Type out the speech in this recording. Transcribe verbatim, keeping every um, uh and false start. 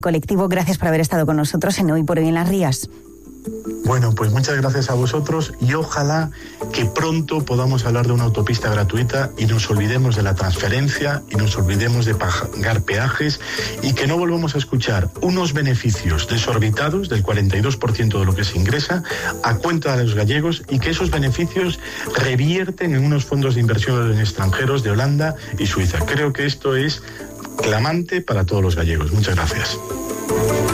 colectivo, gracias por haber estado con nosotros en Hoy por Hoy en Las Rías. Bueno, pues muchas gracias a vosotros y ojalá que pronto podamos hablar de una autopista gratuita y nos olvidemos de la transferencia y nos olvidemos de pagar peajes y que no volvamos a escuchar unos beneficios desorbitados del cuarenta y dos por ciento de lo que se ingresa a cuenta de los gallegos y que esos beneficios revierten en unos fondos de inversión en extranjeros de Holanda y Suiza. Creo que esto es clamante para todos los gallegos. Muchas gracias.